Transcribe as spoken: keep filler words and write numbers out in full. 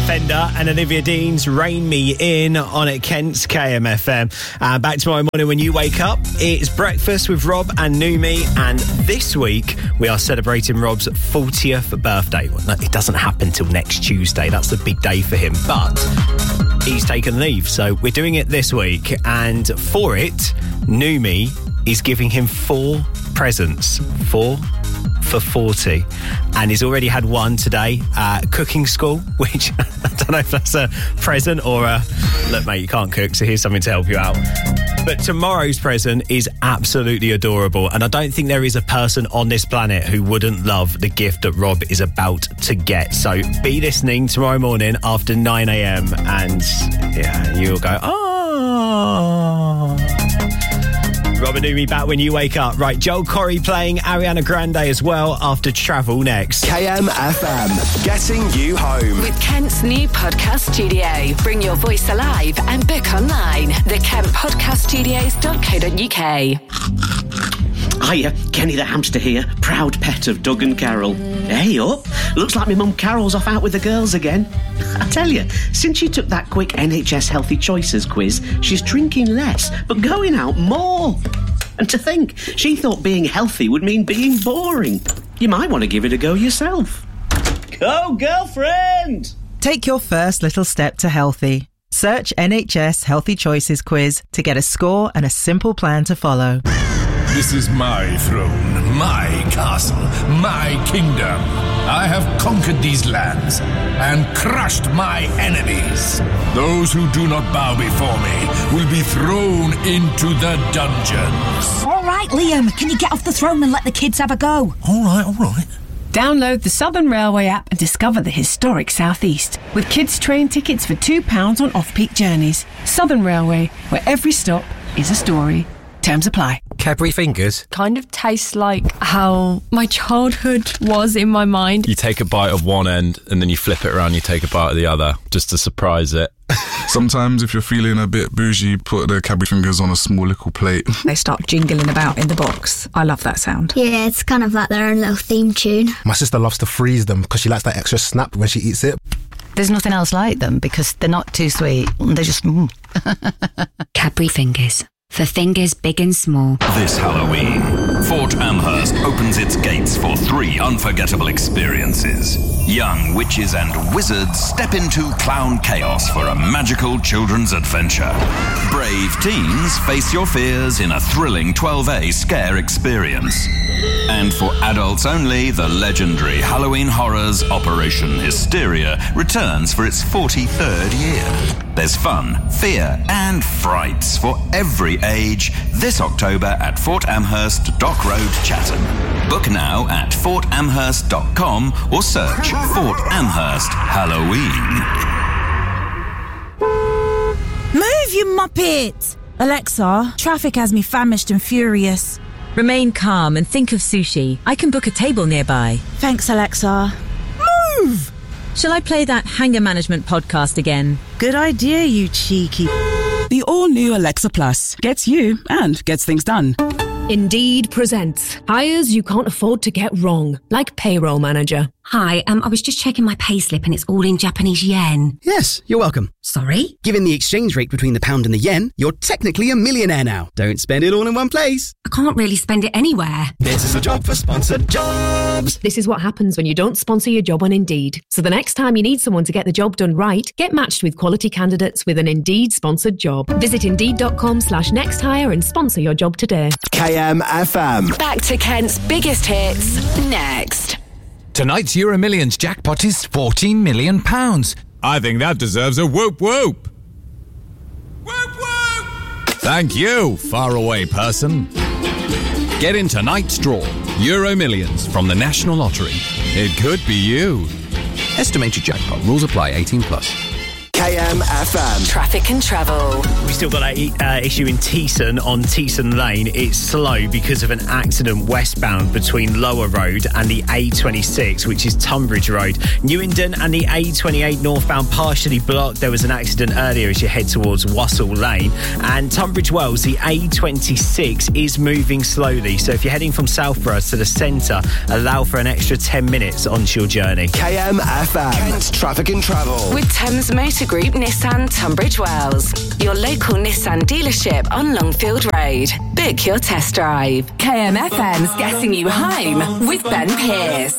Fender and Olivia Dean's Rain Me In on at Kent's K M F M. Uh, back tomorrow morning when you wake up, it's breakfast with Rob and Numi, and this week we are celebrating Rob's fortieth birthday. Well, no, it doesn't happen till next Tuesday. That's the big day for him, but he's taken leave, so we're doing it this week, and for it, Numi is giving him four presents. Four for forty, and he's already had one today, uh, cooking school, which I don't know if that's a present or a look mate, you can't cook, so here's something to help you out. But tomorrow's present is absolutely adorable, and I don't think there is a person on this planet who wouldn't love the gift that Rob is about to get. So be listening tomorrow morning after nine a.m. and yeah, you'll go, oh. Rob and Numi back when you wake up. Right, Joel Corey playing Ariana Grande as well after Travel next. K M F M, getting you home. With Kent's new podcast studio. Bring your voice alive and book online. the kent podcast studios dot co dot uk. Hiya, Kenny the hamster here, proud pet of Doug and Carol. Hey up, looks like my mum Carol's off out with the girls again. I tell you, since she took that quick N H S Healthy Choices quiz, she's drinking less, but going out more. And to think, she thought being healthy would mean being boring. You might want to give it a go yourself. Go, girlfriend! Take your first little step to healthy. Search N H S Healthy Choices quiz to get a score and a simple plan to follow. This is my throne, my castle, my kingdom. I have conquered these lands and crushed my enemies. Those who do not bow before me will be thrown into the dungeons. All right, Liam, can you get off the throne and let the kids have a go? All right, all right. Download the Southern Railway app and discover the historic South East with kids' train tickets for two pounds on off-peak journeys. Southern Railway, where every stop is a story. Terms apply. Cadbury Fingers kind of tastes like how my childhood was in my mind. You take a bite of one end and then you flip it around, you take a bite of the other just to surprise it. Sometimes if you're feeling a bit bougie, put the Cadbury Fingers on a small little plate. They start jingling about in the box. I love that sound. Yeah, it's kind of like their own little theme tune. My sister loves to freeze them because she likes that extra snap when she eats it. There's nothing else like them because they're not too sweet. They're just... Mm. Cadbury Fingers. For fingers big and small. This Halloween, Fort Amherst opens its gates for three unforgettable experiences. Young witches and wizards step into clown chaos for a magical children's adventure. Brave teens face your fears in a thrilling twelve A scare experience. And for adults only, the legendary Halloween Horrors Operation Hysteria returns for its forty-third year. There's fun, fear, and frights for every age this October at Fort Amherst, Dock Road, Chatham. Book now at fort amherst dot com or search Fort Amherst Halloween. Move, you muppet! Alexa, traffic has me famished and furious. Remain calm and think of sushi. I can book a table nearby. Thanks, Alexa. Move! Shall I play that Hanger Management podcast again? Good idea, you cheeky... The all-new Alexa Plus gets you and gets things done. Indeed presents hires you can't afford to get wrong, like payroll manager. Hi, um, I was just checking my payslip and it's all in Japanese yen. Yes, you're welcome. Sorry? Given the exchange rate between the pound and the yen, you're technically a millionaire now. Don't spend it all in one place. I can't really spend it anywhere. This is a job for sponsored jobs. This is what happens when you don't sponsor your job on Indeed. So the next time you need someone to get the job done right, get matched with quality candidates with an Indeed sponsored job. Visit indeed.com slash next hire and sponsor your job today. K M F M. Back to Kent's biggest hits next. Tonight's Euro Millions jackpot is fourteen million pounds. I think that deserves a whoop whoop. Whoop whoop! Thank you, faraway person. Get in tonight's draw. Euro Millions from the National Lottery. It could be you. Estimated jackpot. Rules apply. eighteen plus. K K M F M. Traffic and travel. We still got that uh, issue in Teesson on Teesson Lane. It's slow because of an accident westbound between Lower Road and the A twenty-six, which is Tunbridge Road. Newington and the A twenty-eight northbound partially blocked. There was an accident earlier as you head towards Wassell Lane. And Tunbridge Wells, the A twenty-six is moving slowly. So if you're heading from Southborough to the centre, allow for an extra ten minutes onto your journey. K M F M. Kent Traffic and Travel. With Thames Motor Group Nissan Tunbridge Wells. Your local Nissan dealership on Longfield Road. Book your test drive. K M F M's Getting You Home with Ben Pearce.